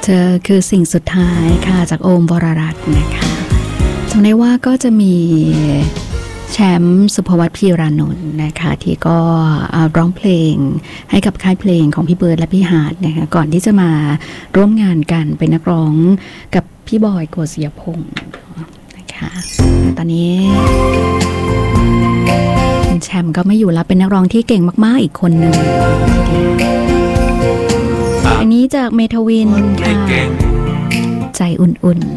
เธอคือสิ่งสุดท้ายค่ะจากโอมวรรัตน์นะคะจำได้ว่าก็จะมีแชมป์สุภวัฒน์พีรานนท์นะคะที่ก็ร้องเพลงให้กับค่ายเพลงของพี่เบิร์ดและพี่ฮาร์ดนะคะก่อนที่จะมาร่วมงานกันเป็นนักร้องกับพี่บอยโกศิยพงศ์นะคะตอนนี้แชมป์ก็ไม่อยู่แล้วเป็นนักร้องที่เก่งมากๆอีกคนหนึ่งอันนี้จากเมทาวินค่ะใจอุ่นๆ